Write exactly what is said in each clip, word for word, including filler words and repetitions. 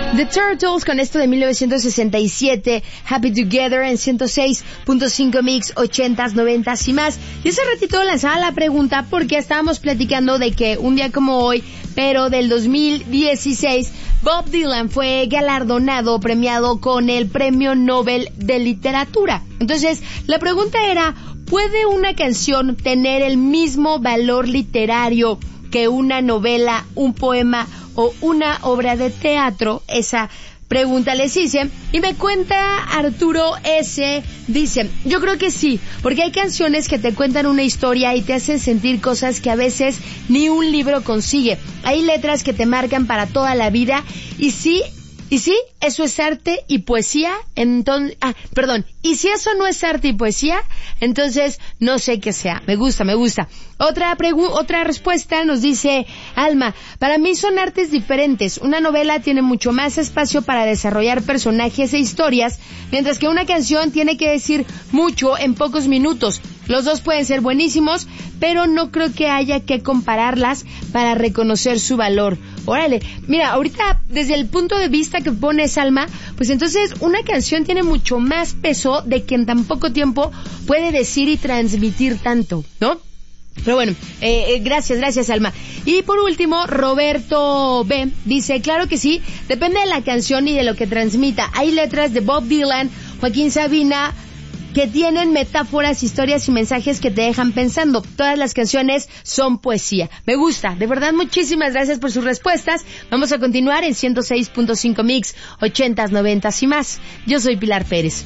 The Turtles con esto de mil novecientos sesenta y siete, Happy Together en ciento seis punto cinco Mix, ochentas, noventas y más. Y ese ratito lanzaba la pregunta porque estábamos platicando de que un día como hoy, pero del dos mil dieciséis, Bob Dylan fue galardonado, premiado con el Premio Nobel de Literatura. Entonces, la pregunta era, ¿puede una canción tener el mismo valor literario que una novela, un poema o una obra de teatro? Esa pregunta les hice y me cuenta Arturo S. Dice, yo creo que sí, porque hay canciones que te cuentan una historia y te hacen sentir cosas que a veces ni un libro consigue. Hay letras que te marcan para toda la vida y sí, y sí, eso es arte y poesía, entonces, ah, perdón, y si eso no es arte y poesía, entonces no sé qué sea. Me gusta, me gusta. Otra pregu- otra respuesta nos dice Alma, para mí son artes diferentes. Una novela tiene mucho más espacio para desarrollar personajes e historias, mientras que una canción tiene que decir mucho en pocos minutos. Los dos pueden ser buenísimos, pero no creo que haya que compararlas para reconocer su valor. Órale, mira, ahorita desde el punto de vista que pones, Alma, pues entonces una canción tiene mucho más peso de que en tan poco tiempo puede decir y transmitir tanto, ¿no? Pero bueno, eh, eh, gracias, gracias, Alma. Y por último, Roberto B. dice, claro que sí, depende de la canción y de lo que transmita. Hay letras de Bob Dylan, Joaquín Sabina, que tienen metáforas, historias y mensajes que te dejan pensando. Todas las canciones son poesía. Me gusta, de verdad, muchísimas gracias por sus respuestas. Vamos a continuar en ciento seis punto cinco Mix, ochentas, noventas y más. Yo soy Pilar Pérez.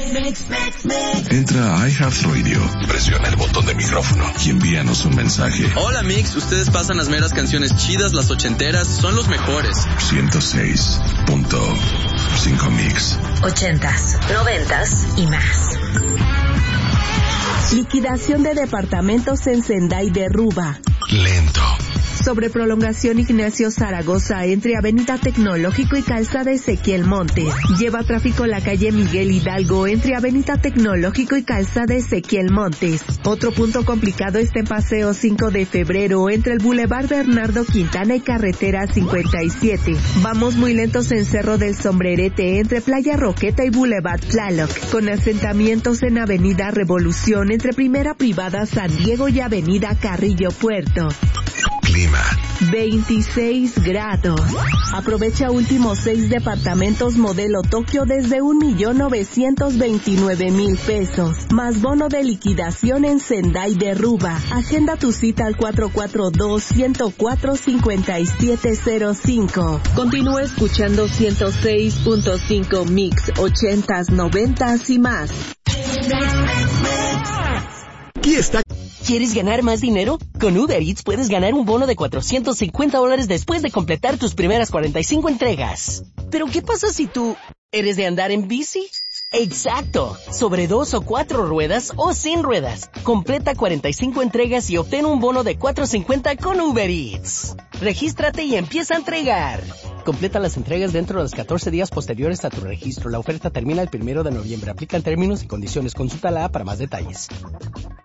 Entra a iHeartRadio, presiona el botón de micrófono y envíanos un mensaje. Hola Mix, ustedes pasan las meras canciones chidas, las ochenteras, son los mejores. ciento seis punto cinco Mix. Ochentas, noventas y más. Liquidación de departamentos en Sendai de Ruba. Lento. Sobre prolongación Ignacio Zaragoza entre Avenida Tecnológico y Calzada Ezequiel Montes. Lleva tráfico la calle Miguel Hidalgo entre Avenida Tecnológico y Calzada Ezequiel Montes. Otro punto complicado está en Paseo cinco de febrero entre el Boulevard Bernardo Quintana y Carretera cincuenta y siete. Vamos muy lentos en Cerro del Sombrerete entre Playa Roqueta y Boulevard Tlaloc. Con asentamientos en Avenida Revolución entre Primera Privada San Diego y Avenida Carrillo Puerto. Clima. veintiséis grados. Aprovecha últimos seis departamentos modelo Tokio desde un millón novecientos veintinueve mil pesos. Más bono de liquidación en Sendai de Ruba. Agenda tu cita al cuatro cuatro dos, uno cero cuatro, cinco siete cero cinco. Continúa escuchando ciento seis punto cinco Mix, ochentas, noventas y más. Aquí está. ¿Quieres ganar más dinero? Con Uber Eats puedes ganar un bono de cuatrocientos cincuenta dólares después de completar tus primeras cuarenta y cinco entregas. ¿Pero qué pasa si tú eres de andar en bici? ¡Exacto! Sobre dos o cuatro ruedas o sin ruedas. Completa cuarenta y cinco entregas y obtén un bono de cuatrocientos cincuenta con Uber Eats. Regístrate y empieza a entregar. Completa las entregas dentro de los catorce días posteriores a tu registro. La oferta termina el primero de noviembre. Aplican términos y condiciones. Consulta la A para más detalles.